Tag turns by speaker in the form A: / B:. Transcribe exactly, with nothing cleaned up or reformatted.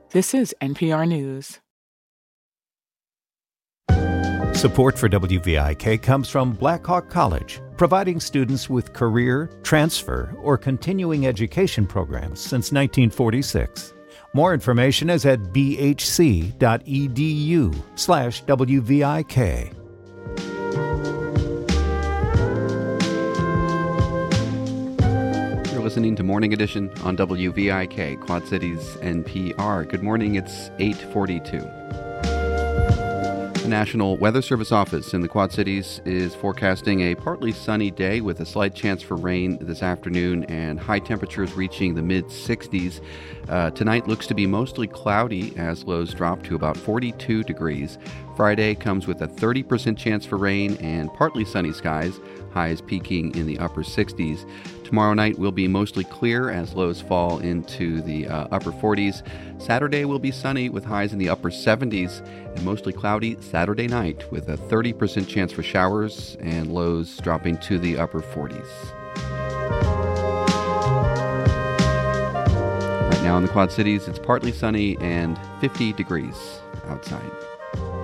A: This is N P R News.
B: Support for W V I K comes from Blackhawk College, providing students with career, transfer, or continuing education programs since nineteen forty-six. More information is at bhc.edu slash WVIK.
C: You're listening to Morning Edition on W V I K, Quad Cities N P R. Good morning, it's eight forty-two. The National Weather Service office in the Quad Cities is forecasting a partly sunny day with a slight chance for rain this afternoon and high temperatures reaching the mid sixties. Uh, tonight looks to be mostly cloudy as lows drop to about forty-two degrees. Friday comes with a thirty percent chance for rain and partly sunny skies, highs peaking in the upper sixties. Tomorrow night will be mostly clear as lows fall into the uh, upper forties. Saturday will be sunny with highs in the upper seventies and mostly cloudy Saturday night with a thirty percent chance for showers and lows dropping to the upper forties. Right now in the Quad Cities, it's partly sunny and fifty degrees outside.